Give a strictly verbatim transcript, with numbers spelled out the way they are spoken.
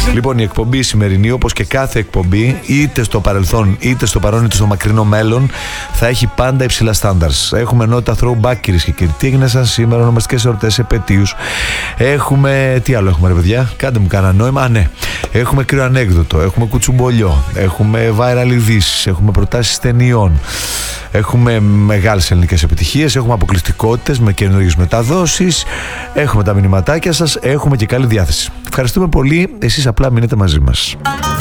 Λοιπόν, η εκπομπή σημερινή, όπως και κάθε εκπομπή, είτε στο παρελθόν, είτε στο παρόν, είτε στο μακρινό μέλλον, θα έχει πάντα υψηλά στάνταρς. Έχουμε ενότητα throwback, κυρίες και κύριοι. Τι έγινε σαν σήμερα, ονομαστικές εορτές, επετείους. Έχουμε. Τι άλλο έχουμε, ρε παιδιά, κάντε μου κανένα νόημα. Α, ναι. Έχουμε κρύο ανέκδοτο, έχουμε κουτσουμπολιό, έχουμε viral ειδήσεις, έχουμε προτάσεις ταινιών. Έχουμε μεγάλες ελληνικές επιτυχίες, έχουμε αποκλειστικότητες με καινούργιες μεταδόσεις, έχουμε τα μηνυματάκια σας, έχουμε και καλή διάθεση. Ευχαριστούμε πολύ, εσείς απλά μείνετε μαζί μας.